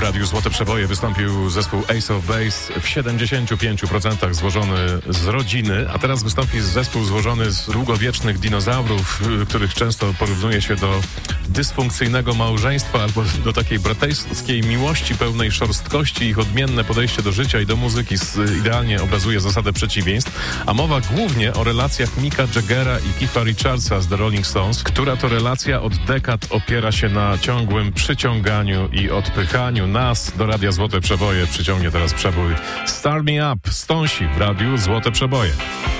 Radiu Złote Przeboje wystąpił zespół Ace of Base w 75% złożony z rodziny, a teraz wystąpi zespół złożony z długowiecznych dinozaurów, których często porównuje się do dysfunkcyjnego małżeństwa albo do takiej braterskiej miłości pełnej szorstkości. Ich odmienne podejście do życia i do muzyki idealnie obrazuje zasadę przeciwieństw, a mowa głównie o relacjach Micka Jaggera i Keitha Richardsa z The Rolling Stones, która to relacja od dekad opiera się na ciągłym przyciąganiu i odpychaniu. Nas do Radia Złote Przeboje przyciągnie teraz przebój Start Me Up, Stonesi w Radiu Złote Przeboje.